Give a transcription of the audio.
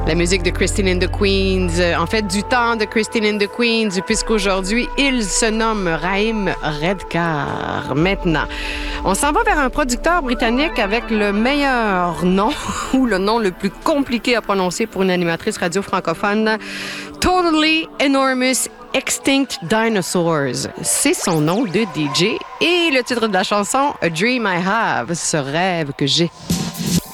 La musique de Christine and the Queens, en fait du temps de Christine and the Queens, puisqu'aujourd'hui, il se nomme Raheem Redcar. Maintenant, on s'en va vers un producteur britannique avec le meilleur nom, ou le nom le plus compliqué à prononcer pour une animatrice radio francophone, Totally Enormous Extinct Dinosaurs. C'est son nom de DJ et le titre de la chanson, A Dream I Have, ce rêve que j'ai.